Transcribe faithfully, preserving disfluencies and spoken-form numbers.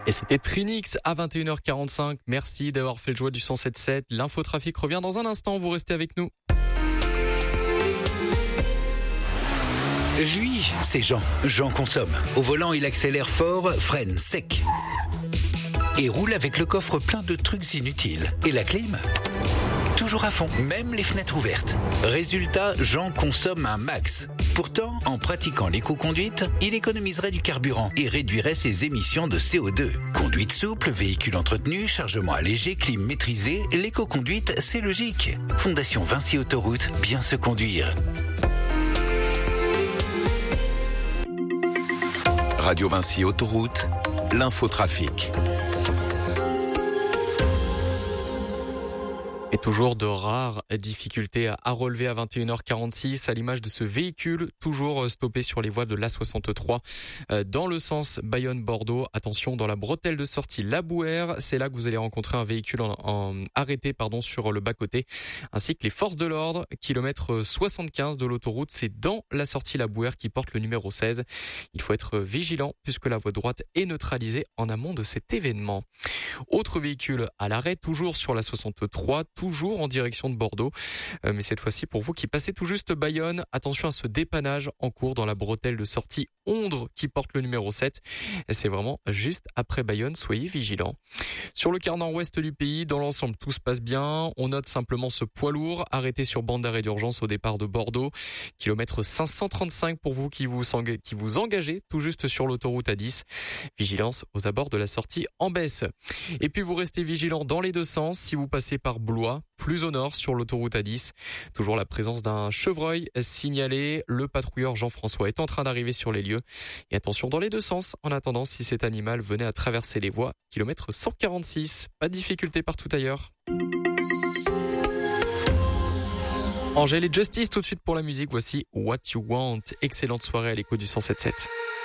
Et c'était Trinix à vingt et une heures quarante-cinq. Merci d'avoir fait le choix du cent sept sept. L'infotrafic revient dans un instant. Vous restez avec nous. Lui, c'est Jean. Jean consomme. Au volant, il accélère fort, freine sec. Et roule avec le coffre plein de trucs inutiles. Et la clim ? Toujours à fond, même les fenêtres ouvertes. Résultat, Jean consomme un max. Pourtant, en pratiquant l'éco-conduite, il économiserait du carburant et réduirait ses émissions de C O deux. Conduite souple, véhicule entretenu, chargement allégé, clim maîtrisée, l'éco-conduite, c'est logique. Fondation Vinci Autoroute, bien se conduire. Radio Vinci Autoroute, l'infotrafic. Et toujours de rares difficultés à relever à vingt et une heures quarante-six, à l'image de ce véhicule toujours stoppé sur les voies de l'A soixante-trois dans le sens Bayonne-Bordeaux. Attention, dans la bretelle de sortie La Bouère, c'est là que vous allez rencontrer un véhicule en, en arrêté pardon sur le bas-côté, ainsi que les forces de l'ordre. Kilomètre soixante-quinze de l'autoroute, c'est dans la sortie La Bouère qui porte le numéro seize. Il faut être vigilant puisque la voie droite est neutralisée en amont de cet événement. Autre véhicule à l'arrêt, toujours sur la soixante-trois, toujours en direction de Bordeaux. Euh, mais cette fois-ci, pour vous qui passez tout juste Bayonne, attention à ce dépannage en cours dans la bretelle de sortie Ondre qui porte le numéro sept. Et c'est vraiment juste après Bayonne, soyez vigilants. Sur le quart nord-ouest du pays, dans l'ensemble, tout se passe bien. On note simplement ce poids lourd arrêté sur bande d'arrêt d'urgence au départ de Bordeaux. Kilomètre cinq cent trente-cinq pour vous qui vous, qui vous engagez tout juste sur l'autoroute A dix. Vigilance aux abords de la sortie en baisse. Et puis vous restez vigilants dans les deux sens si vous passez par Blois, plus au nord sur l'autoroute A dix. Toujours la présence d'un chevreuil signalé. Le patrouilleur Jean-François est en train d'arriver sur les lieux. Et attention dans les deux sens en attendant si cet animal venait à traverser les voies. Kilomètre cent quarante-six. Pas de difficulté partout ailleurs. Angèle et Justice tout de suite pour la musique. Voici What You Want. Excellente soirée à l'écho du cent sept sept.